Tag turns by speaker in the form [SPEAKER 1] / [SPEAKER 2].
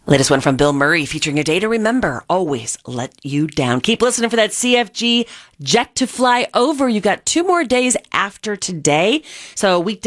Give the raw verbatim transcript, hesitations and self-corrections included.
[SPEAKER 1] Latest one from Bill Murray featuring a day to remember. Always let you down. Keep listening for that C F G jet to fly over. You got two more days after today. So weekday